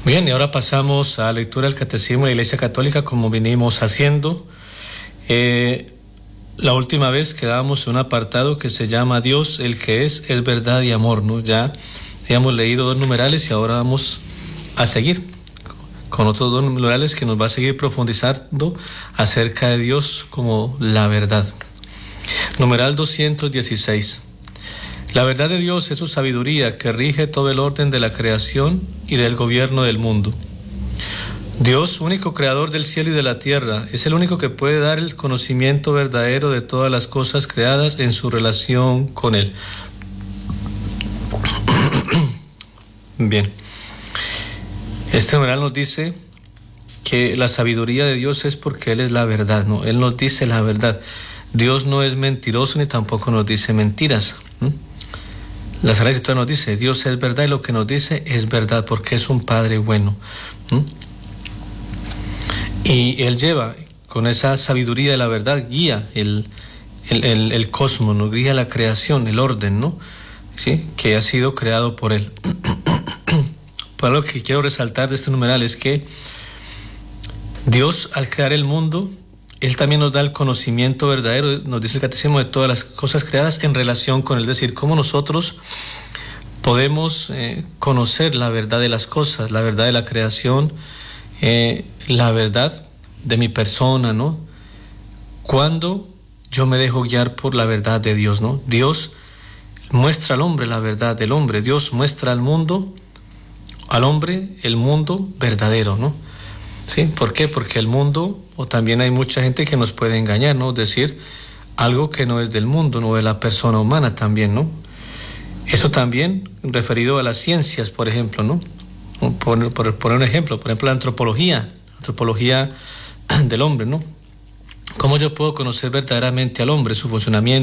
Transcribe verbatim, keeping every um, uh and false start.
Bien, y ahora pasamos a la lectura del Catecismo de la Iglesia Católica como venimos haciendo. Eh, la última vez quedamos en un apartado que se llama Dios, el que es, es verdad y amor, ¿no? Ya habíamos leído dos numerales y ahora vamos a seguir con otros dos numerales que nos va a seguir profundizando acerca de Dios como la verdad. Numeral doscientos dieciséis. La verdad de Dios es su sabiduría que rige todo el orden de la creación y del gobierno del mundo. Dios, único creador del cielo y de la tierra, es el único que puede dar el conocimiento verdadero de todas las cosas creadas en su relación con Él. Bien. Este numeral nos dice que la sabiduría de Dios es porque Él es la verdad, ¿no? Él nos dice la verdad. Dios no es mentiroso ni tampoco nos dice mentiras. ¿Mm? La Sagrada Escritura nos dice, Dios es verdad y lo que nos dice es verdad porque es un Padre bueno. ¿Mm? Y Él lleva, con esa sabiduría de la verdad, guía el, el, el, el cosmos, ¿no? Guía la creación, el orden, ¿no? ¿Sí? Que ha sido creado por Él. Pero lo que quiero resaltar de este numeral es que Dios, al crear el mundo, Él también nos da el conocimiento verdadero, nos dice el Catecismo, de todas las cosas creadas en relación con Él. Es decir, cómo nosotros podemos eh, conocer la verdad de las cosas, la verdad de la creación, eh, la verdad de mi persona, ¿no? Cuando yo me dejo guiar por la verdad de Dios, ¿no? Dios muestra al hombre la verdad del hombre. Dios muestra al mundo, al hombre, el mundo verdadero, ¿no? ¿Sí? ¿Por qué? Porque el mundo, o también hay mucha gente que nos puede engañar, ¿no? Decir algo que no es del mundo, no de la persona humana también, ¿no? Eso también referido a las ciencias, por ejemplo, ¿no? Por, por poner un ejemplo, por ejemplo, la antropología, antropología del hombre, ¿no? ¿Cómo yo puedo conocer verdaderamente al hombre, su funcionamiento?